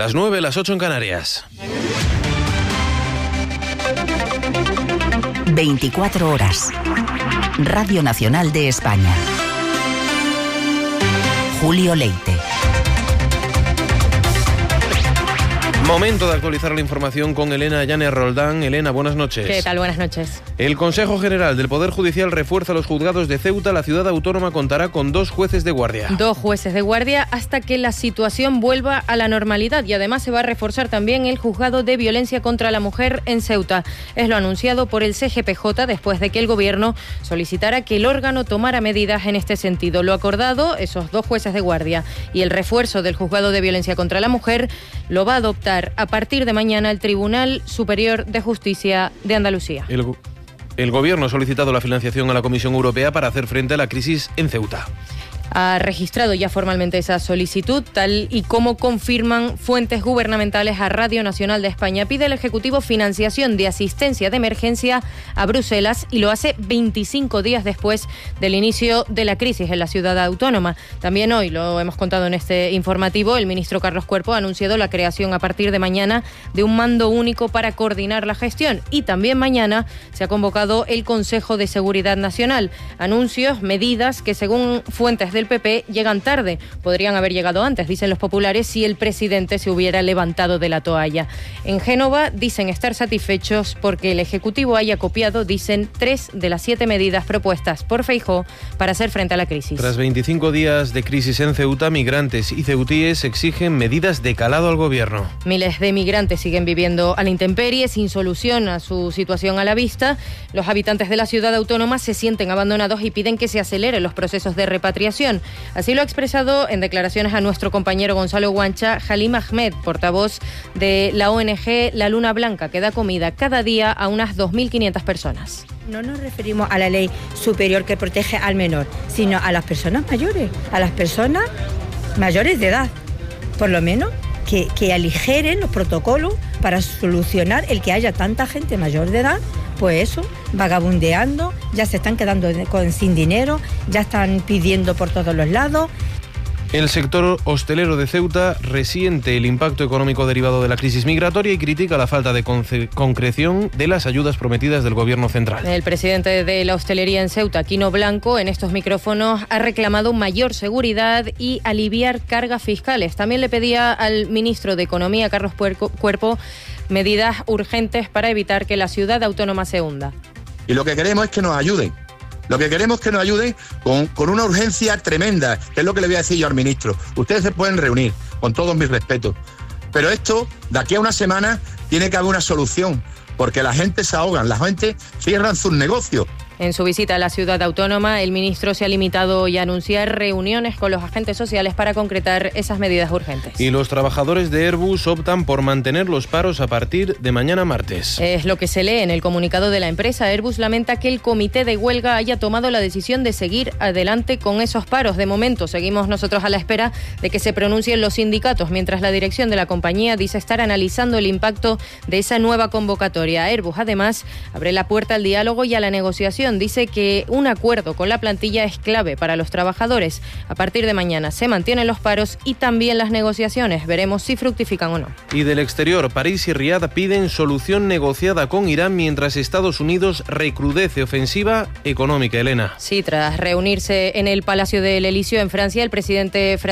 Las 9, las 8 en Canarias. 24 horas. Radio Nacional de España. Julio Leite. Momento de actualizar la información con Elena Llanes Roldán. Elena, buenas noches. ¿Qué tal? Buenas noches. El Consejo General del Poder Judicial refuerza los juzgados de Ceuta. La ciudad autónoma contará con 2 jueces de guardia. 2 jueces de guardia hasta que la situación vuelva a la normalidad, y además se va a reforzar también el juzgado de violencia contra la mujer en Ceuta. Es lo anunciado por el CGPJ después de que el Gobierno solicitara que el órgano tomara medidas en este sentido. Lo acordado, esos 2 jueces de guardia y el refuerzo del juzgado de violencia contra la mujer, lo va a adoptar a partir de mañana el Tribunal Superior de Justicia de Andalucía. El Gobierno ha solicitado la financiación a la Comisión Europea para hacer frente a la crisis en Ceuta. Ha registrado ya formalmente esa solicitud, tal y como confirman fuentes gubernamentales a Radio Nacional de España. Pide el Ejecutivo financiación de asistencia de emergencia a Bruselas y lo hace 25 días después del inicio de la crisis en la ciudad autónoma. También hoy, lo hemos contado en este informativo, el ministro Carlos Cuerpo ha anunciado la creación a partir de mañana de un mando único para coordinar la gestión. Y también mañana se ha convocado el Consejo de Seguridad Nacional. Anuncios, medidas que según fuentes del PP llegan tarde. Podrían haber llegado antes, dicen los populares, si el presidente se hubiera levantado de la toalla. En Génova dicen estar satisfechos porque el Ejecutivo haya copiado, dicen, 3 de las 7 medidas propuestas por Feijóo para hacer frente a la crisis. Tras 25 días de crisis en Ceuta, migrantes y ceutíes exigen medidas de calado al Gobierno. Miles de migrantes siguen viviendo a la intemperie, sin solución a su situación a la vista. Los habitantes de la ciudad autónoma se sienten abandonados y piden que se aceleren los procesos de repatriación. Así lo ha expresado en declaraciones a nuestro compañero Gonzalo Guancha Halim Ahmed, portavoz de la ONG La Luna Blanca, que da comida cada día a unas 2.500 personas. No nos referimos a la ley superior que protege al menor, sino a las personas mayores, a las personas mayores de edad. Por lo menos que aligeren los protocolos para solucionar el que haya tanta gente mayor de edad, pues eso, vagabundeando, ya se están quedando sin dinero, ya están pidiendo por todos los lados. El sector hostelero de Ceuta resiente el impacto económico derivado de la crisis migratoria y critica la falta de concreción de las ayudas prometidas del Gobierno central. El presidente de la hostelería en Ceuta, Quino Blanco, en estos micrófonos ha reclamado mayor seguridad y aliviar cargas fiscales. También le pedía al ministro de Economía, Carlos Cuerpo, medidas urgentes para evitar que la ciudad autónoma se hunda. Y lo que queremos es que nos ayuden. Lo que queremos es que nos ayuden con una urgencia tremenda, que es lo que le voy a decir yo al ministro. Ustedes se pueden reunir, con todos mis respetos. Pero esto, de aquí a una semana, tiene que haber una solución, porque la gente se ahoga, la gente cierra sus negocios. En su visita a la ciudad autónoma, el ministro se ha limitado hoy a anunciar reuniones con los agentes sociales para concretar esas medidas urgentes. Y los trabajadores de Airbus optan por mantener los paros a partir de mañana martes. Es lo que se lee en el comunicado de la empresa. Airbus lamenta que el comité de huelga haya tomado la decisión de seguir adelante con esos paros. De momento, seguimos nosotros a la espera de que se pronuncien los sindicatos, mientras la dirección de la compañía dice estar analizando el impacto de esa nueva convocatoria. Airbus, además, abre la puerta al diálogo y a la negociación. Dice que un acuerdo con la plantilla es clave para los trabajadores. A partir de mañana se mantienen los paros y también las negociaciones. Veremos si fructifican o no. Y del exterior, París y Riad piden solución negociada con Irán mientras Estados Unidos recrudece ofensiva económica. Elena. Sí, tras reunirse en el Palacio del Elíseo en Francia, el presidente